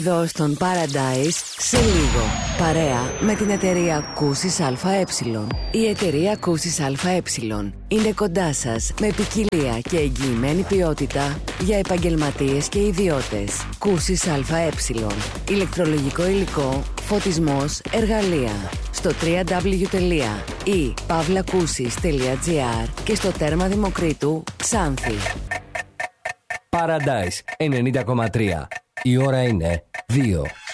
Εδώ στον Paradise σε λίγο. Παρέα με την εταιρεία Κούσης ΑΕ. Η εταιρεία Κούσης ΑΕ είναι κοντά σας με ποικιλία και εγγυημένη ποιότητα για επαγγελματίες και ιδιώτες. Κούσης ΑΕ. Ηλεκτρολογικό υλικό, φωτισμός, εργαλεία. Στο www.pavlakusis.gr και στο τέρμα Δημοκρίτου Ξάνθη. Paradise 90,3. Η ώρα είναι 2.